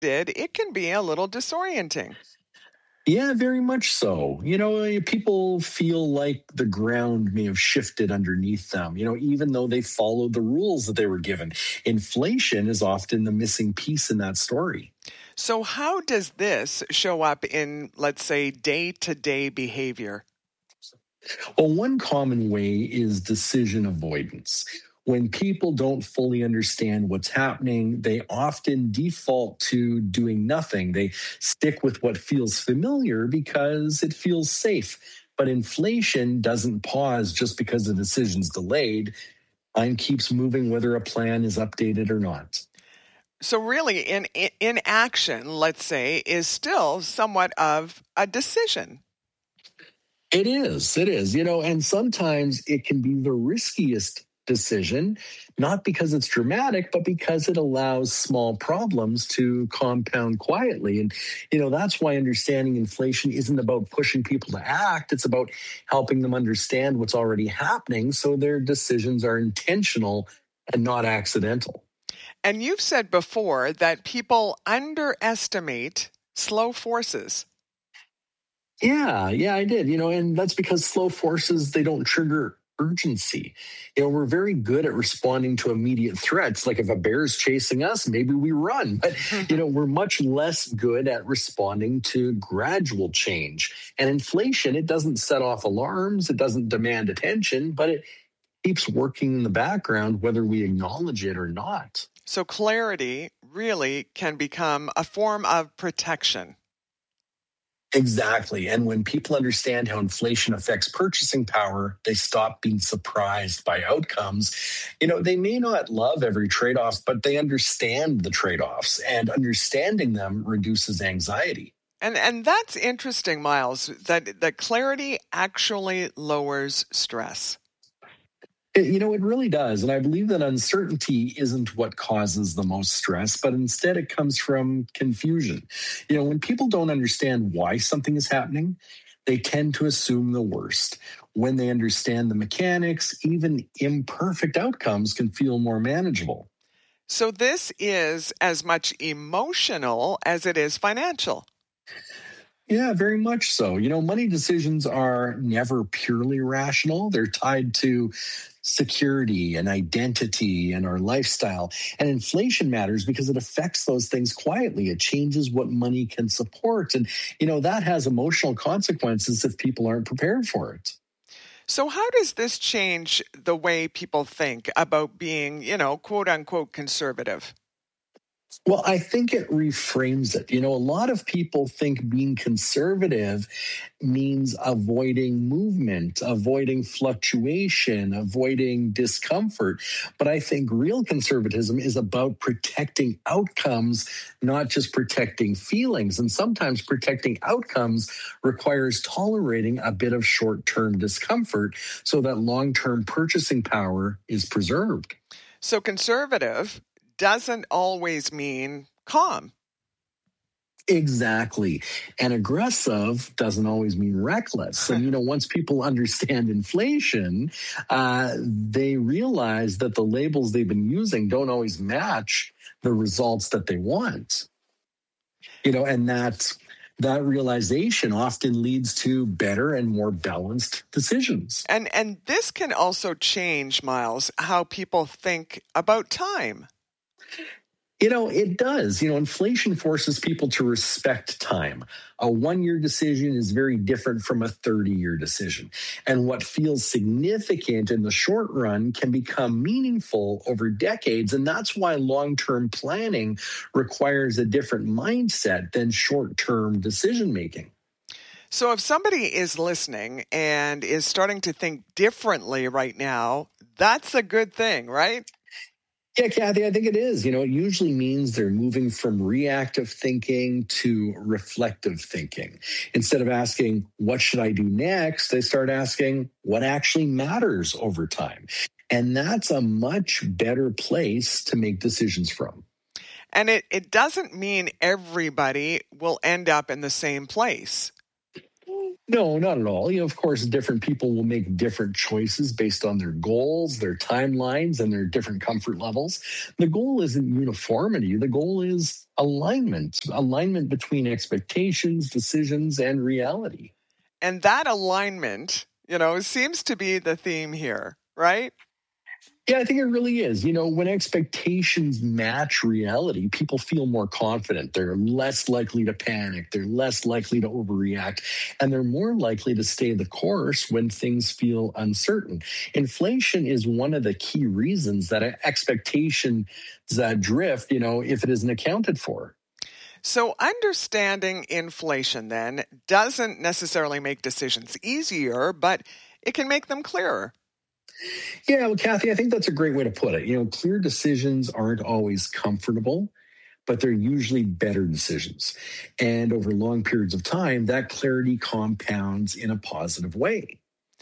it can be a little disorienting. Yeah, very much so. People feel like the ground may have shifted underneath them, even though they followed the rules that they were given. Inflation is often the missing piece in that story. So, how does this show up in, let's say, day to day behavior? Well, one common way is decision avoidance. When people don't fully understand what's happening, they often default to doing nothing. They stick with what feels familiar because it feels safe. But inflation doesn't pause just because the decision's delayed. Time keeps moving whether a plan is updated or not. So, really, in action, let's say, is still somewhat of a decision. It is, and sometimes it can be the riskiest decision, not because it's dramatic, but because it allows small problems to compound quietly. And that's why understanding inflation isn't about pushing people to act, it's about helping them understand what's already happening so their decisions are intentional and not accidental. And you've said before that people underestimate slow forces. Yeah, I did. And that's because slow forces, they don't trigger urgency. We're very good at responding to immediate threats. Like if a bear's chasing us, maybe we run. But, we're much less good at responding to gradual change. And inflation, it doesn't set off alarms, it doesn't demand attention, but it keeps working in the background, whether we acknowledge it or not. So, clarity really can become a form of protection. Exactly. And when people understand how inflation affects purchasing power, they stop being surprised by outcomes. They may not love every trade off, but they understand the trade offs, and understanding them reduces anxiety. And that's interesting, Miles, that clarity actually lowers stress. It really does. And I believe that uncertainty isn't what causes the most stress, but instead it comes from confusion. When people don't understand why something is happening, they tend to assume the worst. When they understand the mechanics, even imperfect outcomes can feel more manageable. So this is as much emotional as it is financial. Yeah, very much so. Money decisions are never purely rational. They're tied to security and identity and our lifestyle. And inflation matters because it affects those things quietly. It changes what money can support. And, that has emotional consequences if people aren't prepared for it. So how does this change the way people think about being, quote unquote conservative? Well, I think it reframes it. A lot of people think being conservative means avoiding movement, avoiding fluctuation, avoiding discomfort. But I think real conservatism is about protecting outcomes, not just protecting feelings. And sometimes protecting outcomes requires tolerating a bit of short term discomfort so that long term purchasing power is preserved. So conservative doesn't always mean calm. Exactly. And aggressive doesn't always mean reckless. And, once people understand inflation, they realize that the labels they've been using don't always match the results that they want. And that realization often leads to better and more balanced decisions. And this can also change, Miles, how people think about time. It does. Inflation forces people to respect time. A 1 year decision is very different from a 30-year decision. And what feels significant in the short run can become meaningful over decades. And that's why long term planning requires a different mindset than short term decision making. So if somebody is listening and is starting to think differently right now, that's a good thing, right? Yeah, Kathy, I think it is. It usually means they're moving from reactive thinking to reflective thinking. Instead of asking, what should I do next? They start asking, what actually matters over time? And that's a much better place to make decisions from. And it doesn't mean everybody will end up in the same place. No, not at all. Of course, different people will make different choices based on their goals, their timelines, and their different comfort levels. The goal isn't uniformity. The goal is alignment between expectations, decisions, and reality. And that alignment, seems to be the theme here, right? Yeah, I think it really is. When expectations match reality, people feel more confident. They're less likely to panic. They're less likely to overreact. And they're more likely to stay the course when things feel uncertain. Inflation is one of the key reasons that expectations drift, if it isn't accounted for. So understanding inflation then doesn't necessarily make decisions easier, but it can make them clearer. Yeah, well, Kathy, I think that's a great way to put it. Clear decisions aren't always comfortable, but they're usually better decisions. And over long periods of time, that clarity compounds in a positive way.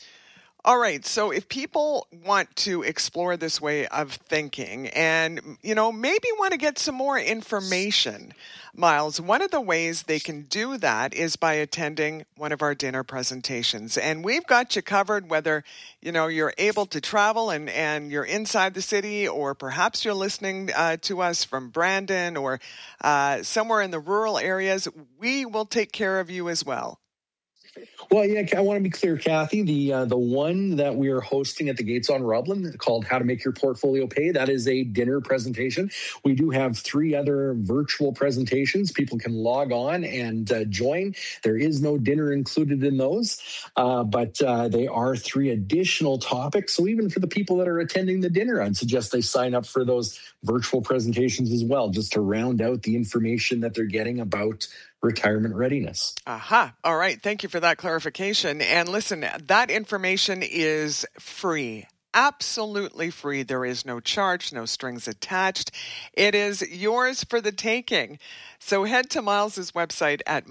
All right. So if people want to explore this way of thinking and, maybe want to get some more information, Miles, one of the ways they can do that is by attending one of our dinner presentations. And we've got you covered whether, you're able to travel and you're inside the city, or perhaps you're listening to us from Brandon or somewhere in the rural areas. We will take care of you as well. Well, yeah, I want to be clear, Kathy. The one that we are hosting at the Gates on Roblin called How to Make Your Portfolio Pay, that is a dinner presentation. We do have 3 other virtual presentations. People can log on and join. There is no dinner included in those, but they are 3 additional topics. So even for the people that are attending the dinner, I'd suggest they sign up for those virtual presentations as well, just to round out the information that they're getting about retirement readiness. Aha. All right. Thank you for that clarification. And listen, that information is free. Absolutely free. There is no charge, no strings attached. It is yours for the taking. So head to Miles's website at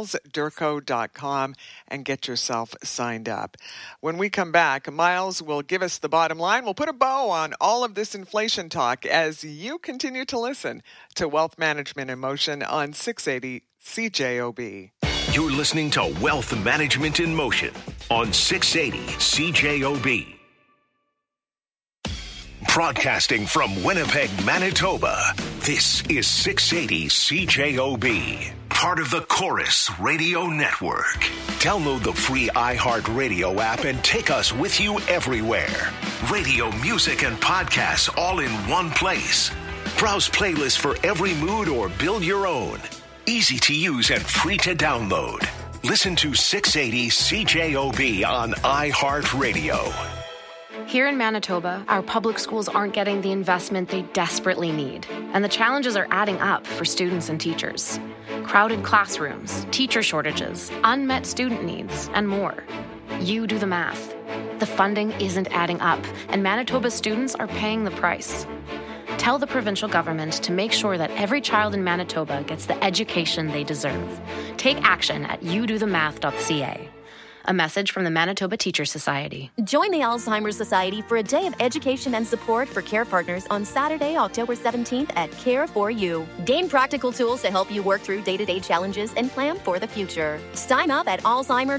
milesdurko.com and get yourself signed up. When we come back, Miles will give us the bottom line. We'll put a bow on all of this inflation talk as you continue to listen to Wealth Management in Motion on 680 CJOB. You're listening to Wealth Management in Motion on 680 CJOB. Broadcasting from Winnipeg, Manitoba, this is 680 CJOB, part of the Chorus Radio Network. Download the free iHeartRadio app and take us with you everywhere. Radio, music, and podcasts all in one place. Browse playlists for every mood or build your own. Easy to use and free to download. Listen to 680 CJOB on iHeartRadio. Here in Manitoba, our public schools aren't getting the investment they desperately need, and the challenges are adding up for students and teachers. Crowded classrooms, teacher shortages, unmet student needs, and more. You do the math. The funding isn't adding up, and Manitoba students are paying the price. Tell the provincial government to make sure that every child in Manitoba gets the education they deserve. Take action at youdothemath.ca. A message from the Manitoba Teachers Society. Join the Alzheimer's Society for a day of education and support for care partners on Saturday, October 17th at Care4You. Gain practical tools to help you work through day-to-day challenges and plan for the future. Sign up at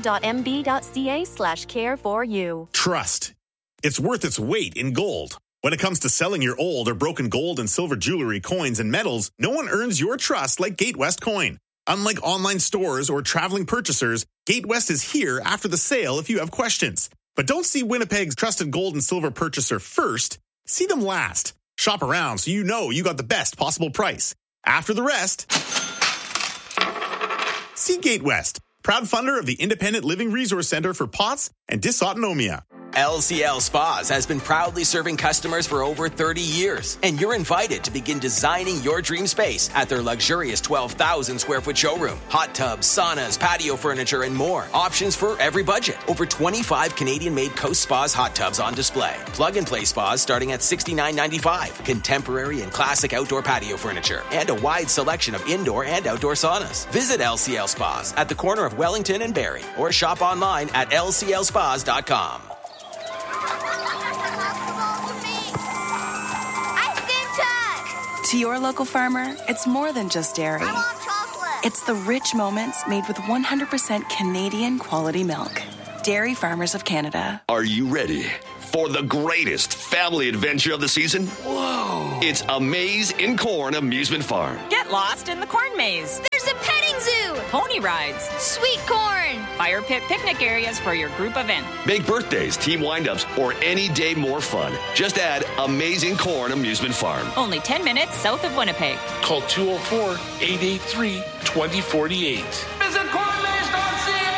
alzheimer.mb.ca/care4you. Trust. It's worth its weight in gold. When it comes to selling your old or broken gold and silver jewelry, coins, and metals, no one earns your trust like Gatewest Coin. Unlike online stores or traveling purchasers, Gatewest is here after the sale if you have questions. But don't see Winnipeg's trusted gold and silver purchaser first. See them last. Shop around so you know you got the best possible price. After the rest, see Gatewest, proud funder of the Independent Living Resource Center for POTS and Dysautonomia. LCL Spas has been proudly serving customers for over 30 years, and you're invited to begin designing your dream space at their luxurious 12,000 square foot showroom. Hot tubs, saunas, patio furniture, and more. Options for every budget. Over 25 Canadian-made Coast Spas hot tubs on display. Plug-and-play spas starting at $69.95. Contemporary and classic outdoor patio furniture, and a wide selection of indoor and outdoor saunas. Visit LCL Spas at the corner of Wellington and Barrie, or shop online at lclspas.com. To your local farmer, it's more than just dairy. I want chocolate. It's the rich moments made with 100% Canadian quality milk. Dairy Farmers of Canada. Are you ready for the greatest family adventure of the season? Whoa! It's A Maze in Corn Amusement Farm. Get lost in the corn maze. There's a petting zoo. Pony rides. Sweet corn. Fire pit picnic areas for your group event. Big birthdays, team windups, or any day more fun. Just add Amazing Corn Amusement Farm. Only 10 minutes south of Winnipeg. Call 204-883-2048. Visit cornmaze.ca.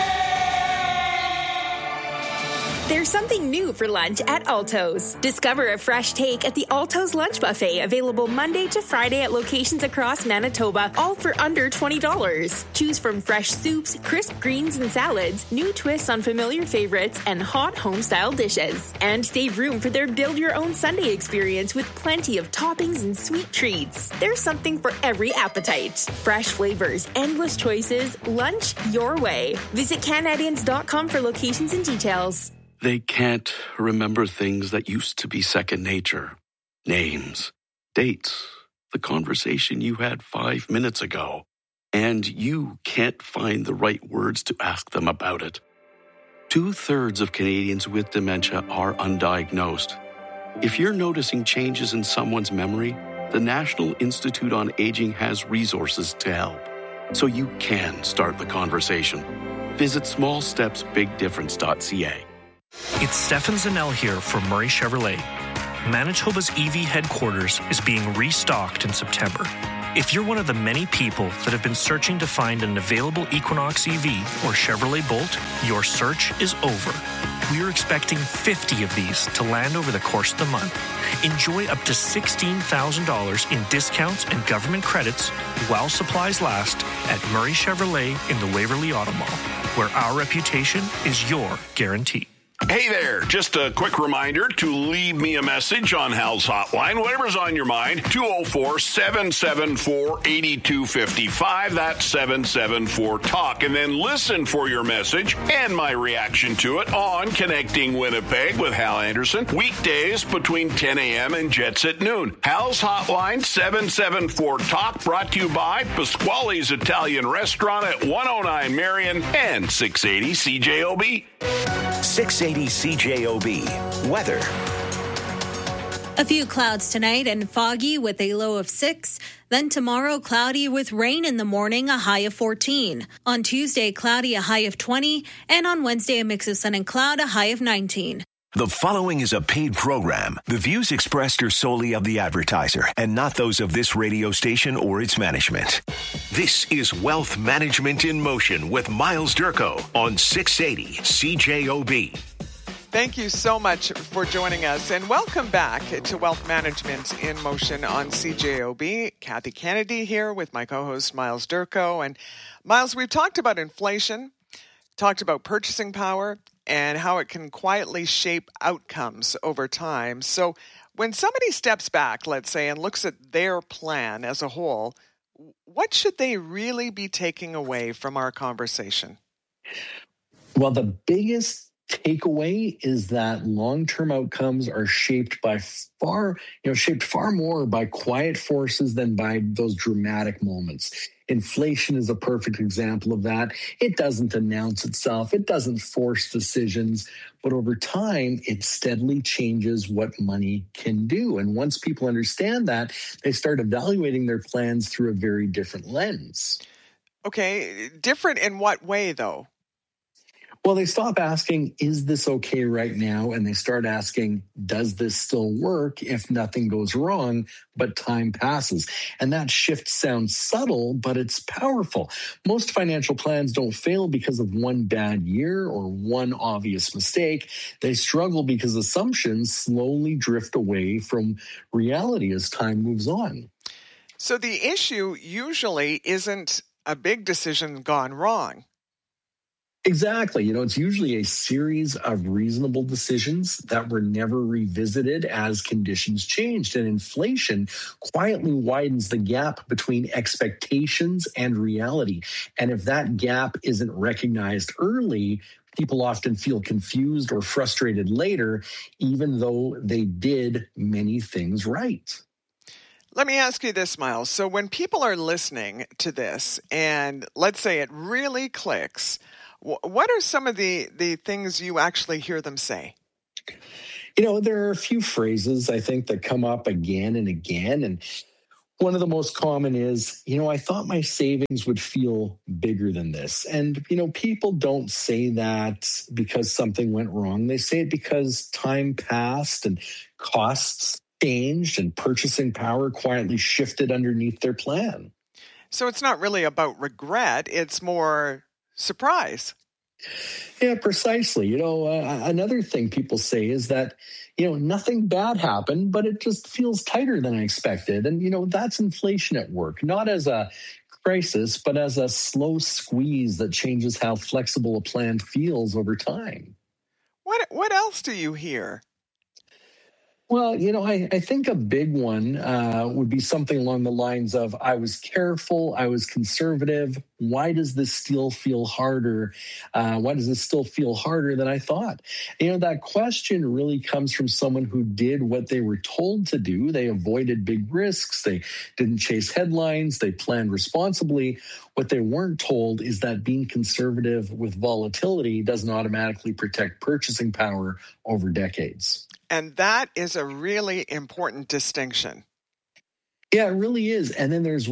There's something new for lunch at Alto's. Discover a fresh take at the Alto's Lunch Buffet, available Monday to Friday at locations across Manitoba, all for under $20. Choose from fresh soups, crisp greens and salads, new twists on familiar favorites, and hot home-style dishes. And save room for their build-your-own Sunday experience with plenty of toppings and sweet treats. There's something for every appetite. Fresh flavors, endless choices, lunch your way. Visit Canadians.com for locations and details. They can't remember things that used to be second nature. Names, dates, the conversation you had 5 minutes ago. And you can't find the right words to ask them about it. 2/3 of Canadians with dementia are undiagnosed. If you're noticing changes in someone's memory, the National Institute on Aging has resources to help, so you can start the conversation. Visit smallstepsbigdifference.ca. It's Stefan Zanel here from Murray Chevrolet. Manitoba's EV headquarters is being restocked in September. If you're one of the many people that have been searching to find an available Equinox EV or Chevrolet Bolt, your search is over. We are expecting 50 of these to land over the course of the month. Enjoy up to $16,000 in discounts and government credits while supplies last at Murray Chevrolet in the Waverly Auto Mall, where our reputation is your guarantee. Hey there, just a quick reminder to leave me a message on Hal's Hotline, whatever's on your mind, 204-774-8255, that's 774-TALK, and then listen for your message and my reaction to it on Connecting Winnipeg with Hal Anderson, weekdays between 10 a.m. and Jets at noon. Hal's Hotline, 774-TALK, brought to you by Pasquale's Italian Restaurant at 109 Marion and 680 CJOB. 680 CJOB. Weather. A few clouds tonight and foggy with a low of 6. Then tomorrow, cloudy with rain in the morning, a high of 14. On Tuesday, cloudy, a high of 20. And on Wednesday, a mix of sun and cloud, a high of 19. The following is a paid program. The views expressed are solely of the advertiser and not those of this radio station or its management. This is Wealth Management in Motion with Miles Durko on 680 CJOB. Thank you so much for joining us, and welcome back to Wealth Management in Motion on CJOB. Kathy Kennedy here with my co-host Miles Durko. And Miles, we've talked about inflation, talked about purchasing power, and how it can quietly shape outcomes over time. So when somebody steps back, let's say, and looks at their plan as a whole, what should they really be taking away from our conversation? Well, the biggest takeaway is that long-term outcomes are shaped far more by quiet forces than by those dramatic moments. Inflation is a perfect example of that. It doesn't announce itself. It doesn't force decisions. But over time, it steadily changes what money can do. And once people understand that, they start evaluating their plans through a very different lens. Okay, different in what way, though? Well, they stop asking, is this okay right now? And they start asking, does this still work if nothing goes wrong, but time passes? And that shift sounds subtle, but it's powerful. Most financial plans don't fail because of one bad year or one obvious mistake. They struggle because assumptions slowly drift away from reality as time moves on. So the issue usually isn't a big decision gone wrong. Exactly. It's usually a series of reasonable decisions that were never revisited as conditions changed. And inflation quietly widens the gap between expectations and reality. And if that gap isn't recognized early, people often feel confused or frustrated later, even though they did many things right. Let me ask you this, Miles. So when people are listening to this and let's say it really clicks, what are some of the things you actually hear them say? There are a few phrases I think that come up again and again. And one of the most common is, I thought my savings would feel bigger than this. And, people don't say that because something went wrong. They say it because time passed and costs changed and purchasing power quietly shifted underneath their plan. So it's not really about regret. It's more surprise. Yeah, precisely. Another thing people say is that, nothing bad happened, but it just feels tighter than I expected. And, that's inflation at work, not as a crisis, but as a slow squeeze that changes how flexible a plan feels over time. What else do you hear? Well, I think a big one would be something along the lines of, I was careful, I was conservative. Why does this still feel harder? Why does this still feel harder than I thought? That question really comes from someone who did what they were told to do. They avoided big risks. They didn't chase headlines. They planned responsibly. What they weren't told is that being conservative with volatility doesn't automatically protect purchasing power over decades. And that is a really important distinction. Yeah, it really is. And then there's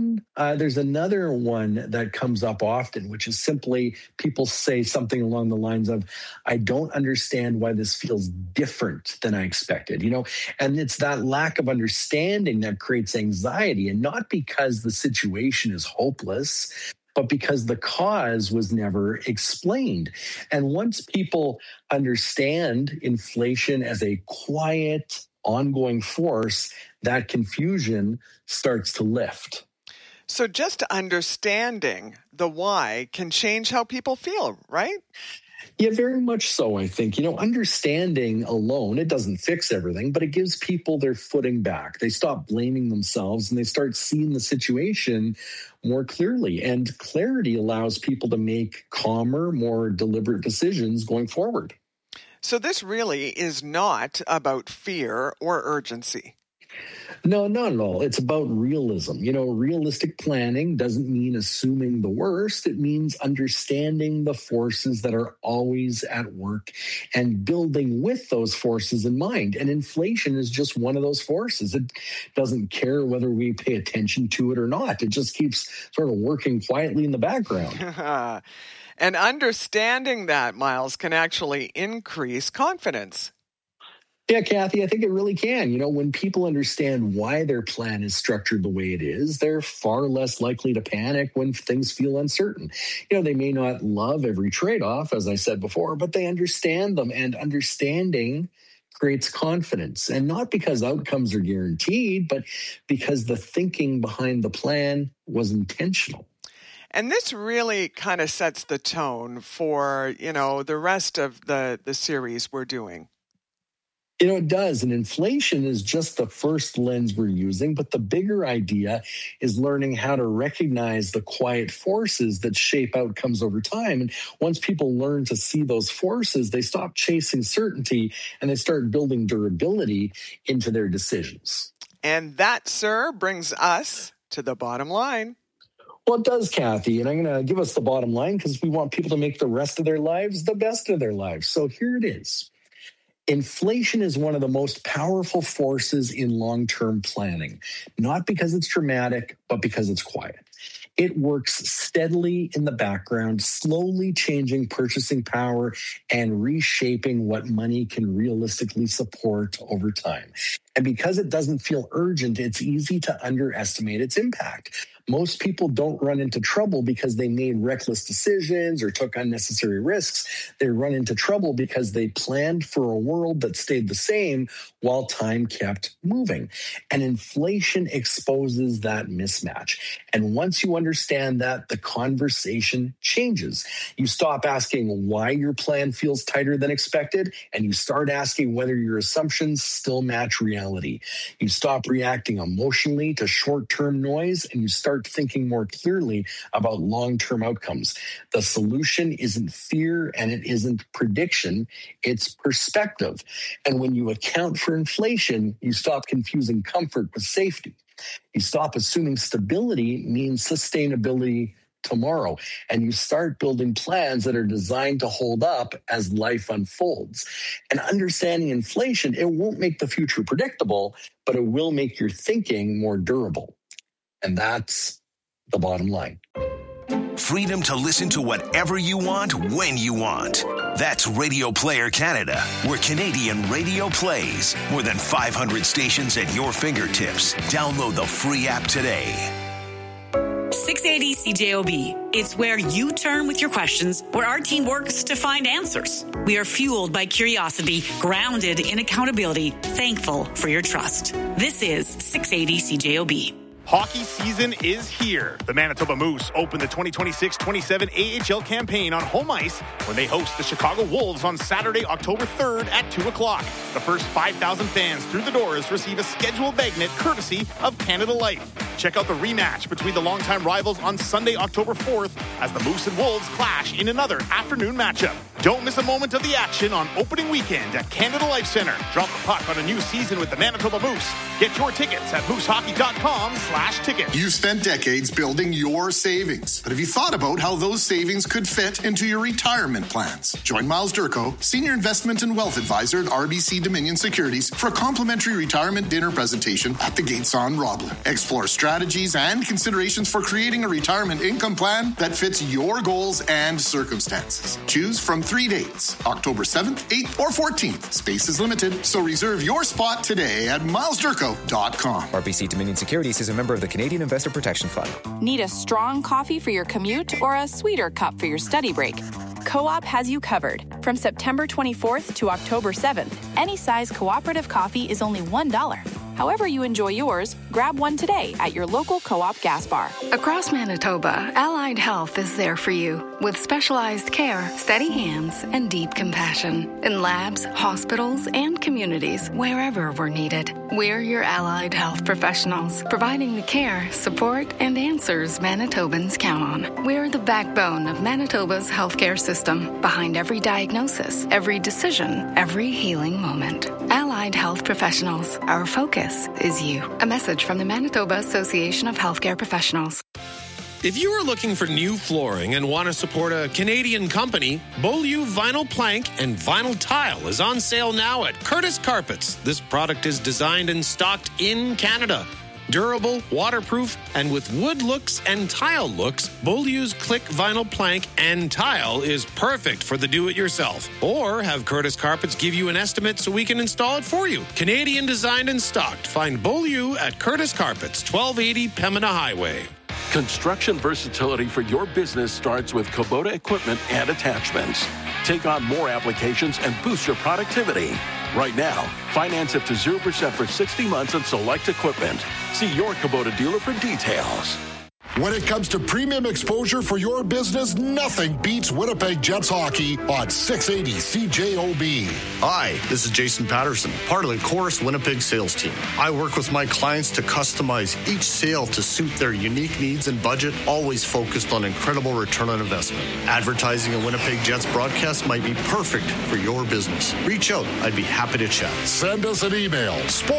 another one that comes up often, which is simply people say something along the lines of, I don't understand why this feels different than I expected, and it's that lack of understanding that creates anxiety, and not because the situation is hopeless, but because the cause was never explained. And once people understand inflation as a quiet, ongoing force, that confusion starts to lift. So just understanding the why can change how people feel, right? Yeah, very much so, I think. Understanding alone, it doesn't fix everything, but it gives people their footing back. They stop blaming themselves and they start seeing the situation more clearly. And clarity allows people to make calmer, more deliberate decisions going forward. So this really is not about fear or urgency. No, not at all. It's about realism. Realistic planning doesn't mean assuming the worst. It means understanding the forces that are always at work and building with those forces in mind. And inflation is just one of those forces. It doesn't care whether we pay attention to it or not. It just keeps sort of working quietly in the background. And understanding that, Miles, can actually increase confidence. Yeah, Kathy, I think it really can. When people understand why their plan is structured the way it is, they're far less likely to panic when things feel uncertain. They may not love every trade-off, as I said before, but they understand them, and understanding creates confidence. And not because outcomes are guaranteed, but because the thinking behind the plan was intentional. And this really kind of sets the tone for, the rest of the series we're doing. It does. And inflation is just the first lens we're using. But the bigger idea is learning how to recognize the quiet forces that shape outcomes over time. And once people learn to see those forces, they stop chasing certainty and they start building durability into their decisions. And that, sir, brings us to the bottom line. Well, it does, Kathy. And I'm going to give us the bottom line because we want people to make the rest of their lives the best of their lives. So here it is. Inflation is one of the most powerful forces in long-term planning, not because it's dramatic, but because it's quiet. It works steadily in the background, slowly changing purchasing power and reshaping what money can realistically support over time. And because it doesn't feel urgent, it's easy to underestimate its impact. Most people don't run into trouble because they made reckless decisions or took unnecessary risks. They run into trouble because they planned for a world that stayed the same while time kept moving. And inflation exposes that mismatch. And once you understand that, the conversation changes. You stop asking why your plan feels tighter than expected, and you start asking whether your assumptions still match reality. You stop reacting emotionally to short-term noise, and you start thinking more clearly about long-term outcomes. The solution isn't fear and it isn't prediction, it's perspective. And when you account for inflation, you stop confusing comfort with safety. You stop assuming stability means sustainability tomorrow, and you start building plans that are designed to hold up as life unfolds. And understanding inflation, it won't make the future predictable, but it will make your thinking more durable. And that's the bottom line. Freedom to listen to whatever you want, when you want. That's Radio Player Canada, where Canadian radio plays. More than 500 stations at your fingertips. Download the free app today. 680 CJOB. It's where you turn with your questions, where our team works to find answers. We are fueled by curiosity, grounded in accountability, thankful for your trust. This is 680 CJOB. Hockey season is here. The Manitoba Moose open the 2026-27 AHL campaign on home ice when they host the Chicago Wolves on Saturday, October 3rd at 2 o'clock. The first 5,000 fans through the doors receive a scheduled magnet courtesy of Canada Life. Check out the rematch between the longtime rivals on Sunday, October 4th as the Moose and Wolves clash in another afternoon matchup. Don't miss a moment of the action on opening weekend at Canada Life Center. Drop the puck on a new season with the Manitoba Moose. Get your tickets at moosehockey.com/tickets. You spent decades building your savings. But have you thought about how those savings could fit into your retirement plans? Join Miles Durko, Senior Investment and Wealth Advisor at RBC Dominion Securities, for a complimentary retirement dinner presentation at the Gates on Roblin. Explore strategies and considerations for creating a retirement income plan that fits your goals and circumstances. Choose from 3 dates, October 7th, 8th, or 14th. Space is limited, so reserve your spot today at milesdurko.com. RBC Dominion Securities is a member of the Canadian Investor Protection Fund. Need a strong coffee for your commute or a sweeter cup for your study break? Co-op has you covered. From September 24th to October 7th, any size cooperative coffee is only $1. However you enjoy yours, grab one today at your local Co-op gas bar. Across Manitoba, Allied Health is there for you with specialized care, steady hands, and deep compassion in labs, hospitals, and communities wherever we're needed. We're your Allied Health professionals, providing the care, support, and answers Manitobans count on. We're the backbone of Manitoba's healthcare system, behind every diagnosis, every decision, every healing moment. Allied Health Professionals, our focus is you. A message from the Manitoba Association of Healthcare Professionals. If you are looking for new flooring and want to support a Canadian company, Beaulieu Vinyl Plank and Vinyl Tile is on sale now at Curtis Carpets. This product is designed and stocked in Canada. Durable, waterproof, and with wood looks and tile looks, Beaulieu's Click Vinyl Plank and Tile is perfect for the do-it-yourself. Or have Curtis Carpets give you an estimate so we can install it for you. Canadian designed and stocked. Find Beaulieu at Curtis Carpets, 1280 Pembina Highway. Construction versatility for your business starts with Kubota equipment and attachments. Take on more applications and boost your productivity. Right now, finance up to 0% for 60 months on select equipment. See your Kubota dealer for details. When it comes to premium exposure for your business, nothing beats Winnipeg Jets hockey on 680 CJOB. Hi, this is Jason Patterson, part of the Chorus Winnipeg sales team. I work with my clients to customize each sale to suit their unique needs and budget, always focused on incredible return on investment. Advertising a Winnipeg Jets broadcast might be perfect for your business. Reach out. I'd be happy to chat. Send us an email,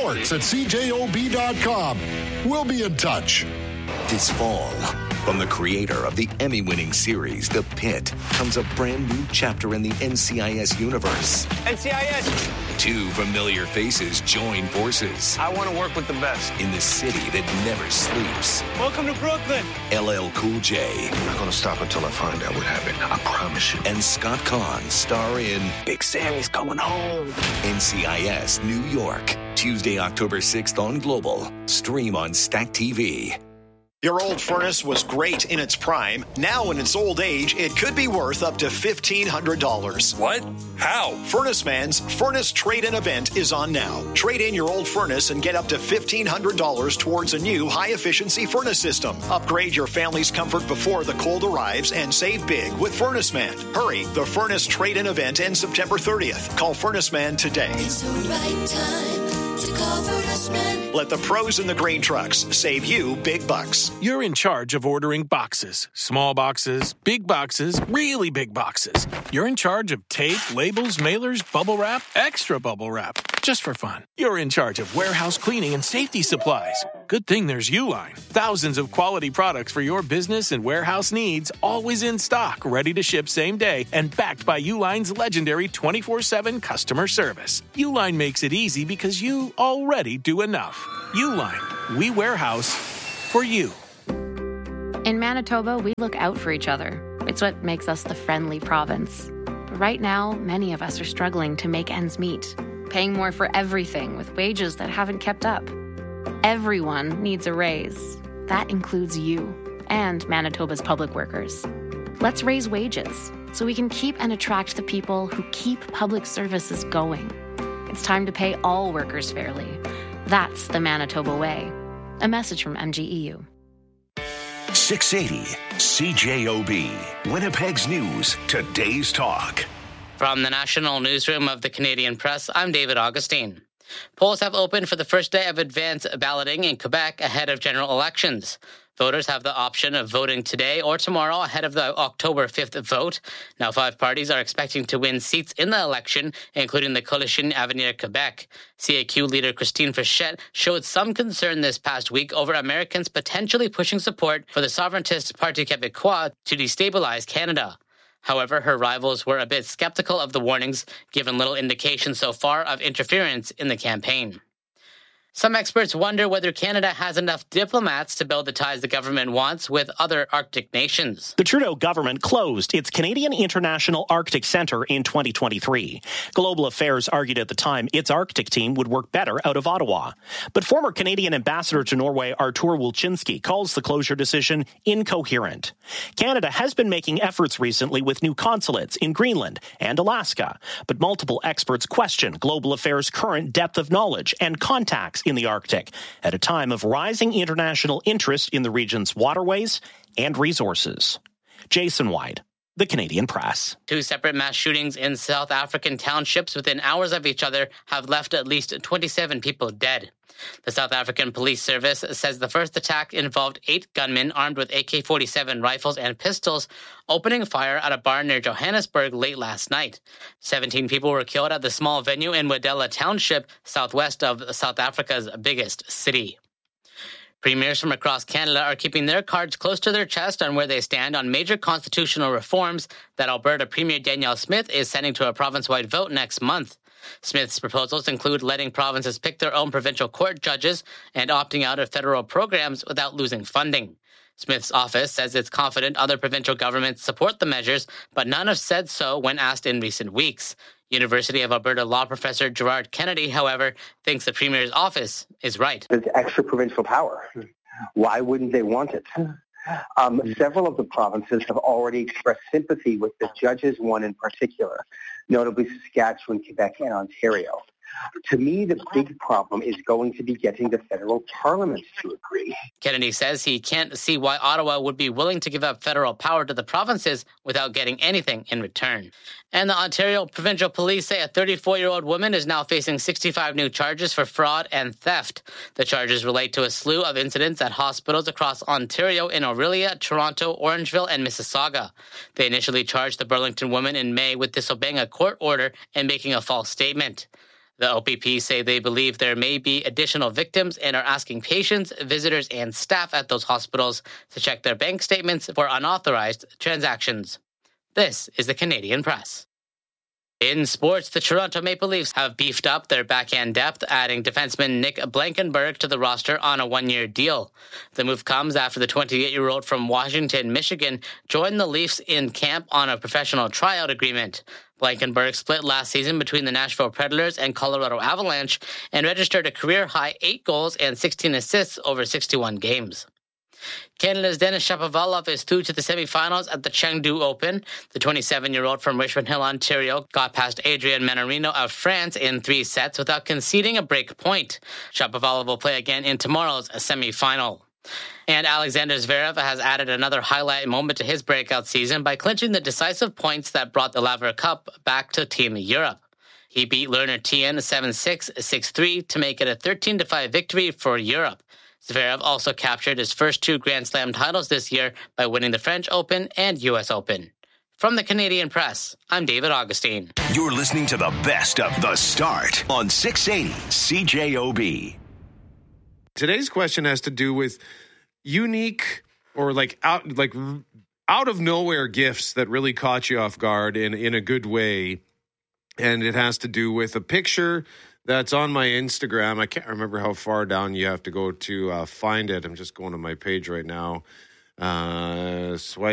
sports@cjob.com. We'll be in touch. This fall, from the creator of the Emmy-winning series, The Pit, comes a brand new chapter in the NCIS universe. NCIS! Two familiar faces join forces. I want to work with the best. In the city that never sleeps. Welcome to Brooklyn. LL Cool J. I'm not going to stop until I find out what happened. I promise you. And Scott Conn star in Big Sammy's Coming Home. NCIS New York. Tuesday, October 6th on Global. Stream on Stack TV. Your old furnace was great in its prime. Now in its old age, it could be worth up to $1,500. What? How? Furnace Man's Furnace Trade-In event is on now. Trade in your old furnace and get up to $1,500 towards a new high-efficiency furnace system. Upgrade your family's comfort before the cold arrives and save big with Furnace Man. Hurry, the Furnace Trade-In event ends September 30th. Call Furnace Man today. It's the right time to covered us men. Let the pros in the green trucks save you big bucks. You're in charge of ordering boxes. Small boxes, really big boxes. You're in charge of tape, labels, mailers, bubble wrap, extra bubble wrap. Just for fun. You're in charge of warehouse cleaning and safety supplies. Good thing there's Uline. Thousands of quality products for your business and warehouse needs, always in stock, ready to ship same day, and backed by Uline's legendary 24/7 customer service. Uline makes it easy because you already do enough. Uline. We warehouse for you. In Manitoba, we look out for each other. It's what makes us the friendly province. But right now, many of us are struggling to make ends meet, paying more for everything with wages that haven't kept up. Everyone needs a raise. That includes you and Manitoba's public workers. Let's raise wages so we can keep and attract the people who keep public services going. It's time to pay all workers fairly. That's the Manitoba way. A message from MGEU. 680 CJOB, Winnipeg's News, today's talk. From the National Newsroom of the Canadian Press, I'm David Augustine. Polls have opened for the first day of advance balloting in Quebec ahead of general elections. Voters have the option of voting today or tomorrow ahead of the October 5th vote. Now, 5 parties are expecting to win seats in the election, including the Coalition Avenir Quebec. CAQ leader Christine Frechette showed some concern this past week over Americans potentially pushing support for the sovereigntist Parti Québécois to destabilize Canada. However, her rivals were a bit skeptical of the warnings, given little indication so far of interference in the campaign. Some experts wonder whether Canada has enough diplomats to build the ties the government wants with other Arctic nations. The Trudeau government closed its Canadian International Arctic Centre in 2023. Global Affairs argued at the time its Arctic team would work better out of Ottawa. But former Canadian ambassador to Norway Artur Wilczynski calls the closure decision incoherent. Canada has been making efforts recently with new consulates in Greenland and Alaska, but multiple experts question Global Affairs' current depth of knowledge and contacts in the Arctic at a time of rising international interest in the region's waterways and resources. Jason White, The Canadian Press. 2 separate mass shootings in South African townships within hours of each other have left at least 27 people dead. The South African Police Service says the first attack involved 8 gunmen armed with AK-47 rifles and pistols opening fire at a bar near Johannesburg late last night. 17 people were killed at the small venue in Wadela Township, southwest of South Africa's biggest city. Premiers from across Canada are keeping their cards close to their chest on where they stand on major constitutional reforms that Alberta Premier Danielle Smith is sending to a province-wide vote next month. Smith's proposals include letting provinces pick their own provincial court judges and opting out of federal programs without losing funding. Smith's office says it's confident other provincial governments support the measures, but none have said so when asked in recent weeks. University of Alberta law professor Gerard Kennedy, however, thinks the Premier's office is right. There's extra provincial power. Why wouldn't they want it? Several of the provinces have already expressed sympathy with the judges, one in particular, notably Saskatchewan, Quebec, and Ontario. To me, the big problem is going to be getting the federal parliaments to agree. Kennedy says he can't see why Ottawa would be willing to give up federal power to the provinces without getting anything in return. And the Ontario Provincial Police say a 34-year-old woman is now facing 65 new charges for fraud and theft. The charges relate to a slew of incidents at hospitals across Ontario in Orillia, Toronto, Orangeville, and Mississauga. They initially charged the Burlington woman in May with disobeying a court order and making a false statement. The OPP say they believe there may be additional victims and are asking patients, visitors, and staff at those hospitals to check their bank statements for unauthorized transactions. This is the Canadian Press. In sports, the Toronto Maple Leafs have beefed up their backhand depth, adding defenseman Nick Blankenburg to the roster on a 1-year deal. The move comes after the 28-year-old from Washington, Michigan, joined the Leafs in camp on a professional tryout agreement. Blankenburg split last season between the Nashville Predators and Colorado Avalanche and registered a career-high 8 goals and 16 assists over 61 games. Canada's Denis Shapovalov is through to the semifinals at the Chengdu Open. The 27-year-old from Richmond Hill, Ontario, got past Adrian Mannarino of France in 3 sets without conceding a break point. Shapovalov will play again in tomorrow's semifinal. And Alexander Zverev has added another highlight moment to his breakout season by clinching the decisive points that brought the Laver Cup back to Team Europe. He beat Lerner Tien 7-6, 6-3 to make it a 13-5 victory for Europe. Zverev also captured his first 2 Grand Slam titles this year by winning the French Open and U.S. Open. From the Canadian Press, I'm David Augustine. You're listening to the best of The Start on 680 CJOB. Today's question has to do with unique or out of nowhere gifts that really caught you off guard in a good way. And it has to do with a picture that's on my Instagram. I can't remember how far down you have to go to find it. I'm just going to my page right now. Swipe